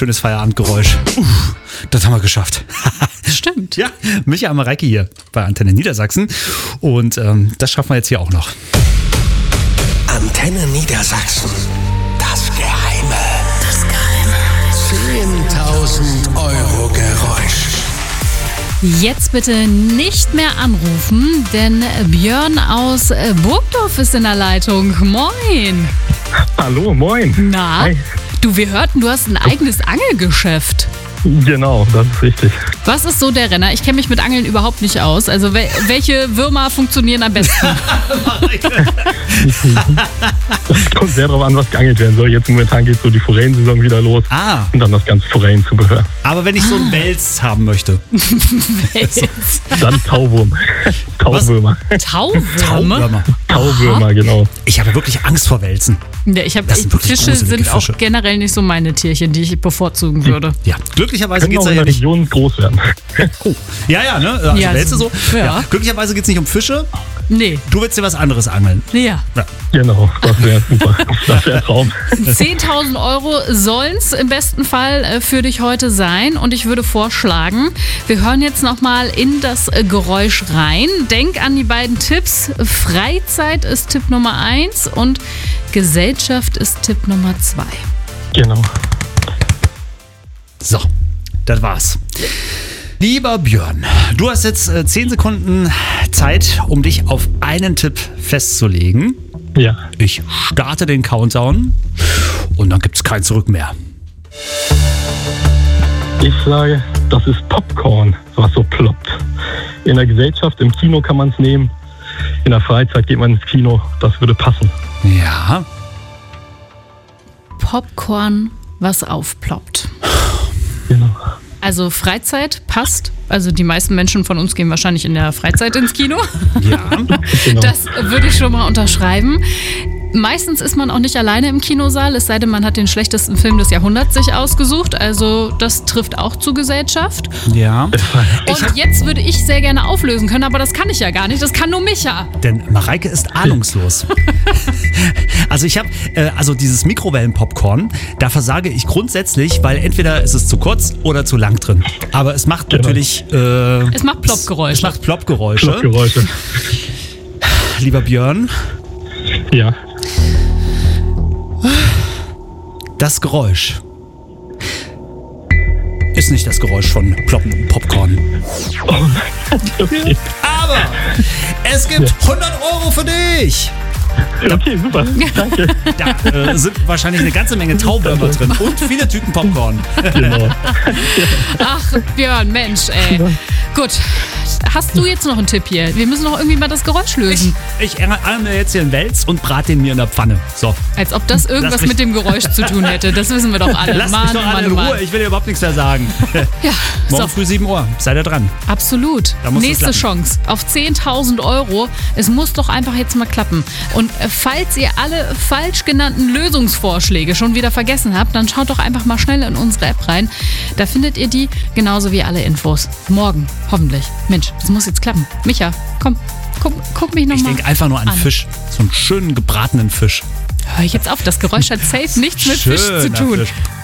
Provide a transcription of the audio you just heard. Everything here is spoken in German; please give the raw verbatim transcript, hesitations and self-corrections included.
schönes Feierabendgeräusch. Uff, das haben wir geschafft. Stimmt. Ja, Micha und Mareike hier bei Antenne Niedersachsen. Und ähm, das schaffen wir jetzt hier auch noch. Antenne Niedersachsen. Das Geheime. Das Geheime. zehntausend Euro Geräusch. Jetzt bitte nicht mehr anrufen, denn Björn aus Burgdorf ist in der Leitung. Moin. Hallo, moin. Na, Hi. du, wir hörten, du hast ein eigenes Angelgeschäft. Genau, das ist richtig. Was ist so der Renner? Ich kenne mich mit Angeln überhaupt nicht aus. Also wel- welche Würmer funktionieren am besten? Das kommt sehr darauf an, was geangelt werden soll. Jetzt momentan geht so die Forellensaison wieder los. Ah, Und dann das ganze Forellenzubehör. aber wenn ich so einen Wels haben möchte. Dann Tauwurm. Tauwürmer. Tauwürmer? Tauwürmer. Tauwürmer, genau. Ich habe wirklich Angst vor Welsen. Ja, ich hab, Das sind wirklich Fische gruselige sind auch Fische. generell nicht so meine Tierchen, die ich bevorzugen würde. Ja, glücklicherweise Können geht es auch ja in hier der nicht. Region groß werden. Oh. Ja, ja, ne? Also Ja, Wälze so. ja. Ja. Glücklicherweise geht es nicht um Fische. Nee, Du willst dir was anderes angeln. ja. Ja. Genau, das wäre super. Das wäre Traum. zehntausend Euro sollen es im besten Fall äh, für dich heute sein. Und ich würde vorschlagen, wir hören jetzt nochmal in das äh, Geräusch rein. Denk an die beiden Tipps. Freizeit ist Tipp Nummer eins und Gesellschaft ist Tipp Nummer zwei. Genau. So, das war's. Lieber Björn, du hast jetzt äh, zehn Sekunden Zeit, um dich auf einen Tipp festzulegen. Ja. Ich starte den Countdown und dann gibt's kein Zurück mehr. Ich sage, das ist Popcorn, was so ploppt. In der Gesellschaft, im Kino kann man es nehmen. In der Freizeit geht man ins Kino. Das würde passen. Ja, Popcorn, was aufploppt. Genau. Also Freizeit passt. Also die meisten Menschen von uns gehen wahrscheinlich in der Freizeit ins Kino. ja. Genau. Das würde ich schon mal unterschreiben. Meistens ist man auch nicht alleine im Kinosaal, es sei denn, man hat den schlechtesten Film des Jahrhunderts sich ausgesucht. Also das trifft auch zu Gesellschaft. Ja. Und jetzt würde ich sehr gerne auflösen können, aber das kann ich ja gar nicht. Das kann nur Micha. Denn Mareike ist ahnungslos. Also ich habe, äh, also dieses Mikrowellenpopcorn, da versage ich grundsätzlich, weil entweder ist es zu kurz oder zu lang drin. Aber es macht Genau. natürlich... Äh, Es macht Ploppgeräusche. Es macht Ploppgeräusche. Geräusche. Lieber Björn, Ja. das Geräusch ist nicht das Geräusch von ploppendem Popcorn. Oh nein. Okay. Aber es gibt hundert Euro für dich. Okay, super. Danke. Da äh, sind wahrscheinlich eine ganze Menge Tauwürmer drin und viele Tüten Popcorn. Genau. Ach, Björn, Mensch, ey. Gut, hast du jetzt noch einen Tipp hier? Wir müssen noch irgendwie mal das Geräusch lösen. Ich ärgere mir jetzt hier einen Wels und brate den mir in der Pfanne. So, Als ob das irgendwas Lass mich- mit dem Geräusch zu tun hätte. Das wissen wir doch alle. lasst Mann, mich doch alle Mann, in Ruhe. Mann. Ich will dir überhaupt nichts mehr sagen. Ja, Morgen so, früh sieben Uhr. Seid ihr dran. absolut. Da muss es Nächste klappen. Chance auf zehntausend Euro. Es muss doch einfach jetzt mal klappen. Und äh, falls ihr alle falsch genannten Lösungsvorschläge schon wieder vergessen habt, dann schaut doch einfach mal schnell in unsere App rein. Da findet ihr die genauso wie alle Infos. Morgen, hoffentlich. Mensch, das muss jetzt klappen. Micha, komm, guck, guck mich Ich nochmal. denke einfach nur an, an. Fisch. So einen schönen gebratenen Fisch. Hör jetzt auf, das Geräusch hat safe nichts mit Fisch zu Schöner tun. Fisch.